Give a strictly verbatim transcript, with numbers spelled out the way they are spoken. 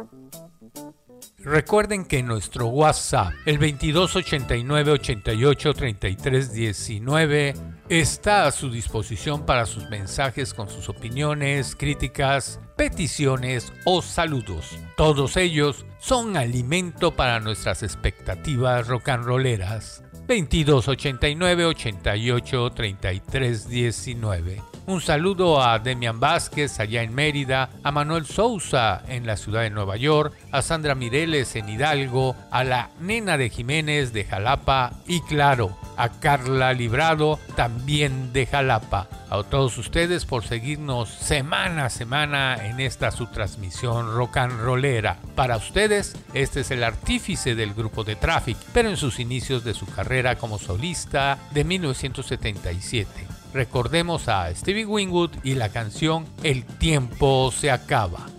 Recuerden que nuestro WhatsApp, el veintidós ochenta y nueve ochenta y ocho treinta y tres diecinueve, está a su disposición para sus mensajes con sus opiniones, críticas, peticiones o saludos. Todos ellos son alimento para nuestras expectativas rock and rolleras. veintidós ochenta y nueve ochenta y ocho treinta y tres diecinueve. Un saludo a Demian Vázquez allá en Mérida, a Manuel Sousa en la ciudad de Nueva York, a Sandra Mireles en Hidalgo, a la Nena de Jiménez de Jalapa y claro, a Carla Librado también de Jalapa. A todos ustedes por seguirnos semana a semana en esta su transmisión rock and rollera. Para ustedes, este es el artífice del grupo de Traffic, pero en sus inicios de su carrera como solista de mil novecientos setenta y siete. Recordemos a Stevie Winwood y la canción El tiempo se acaba.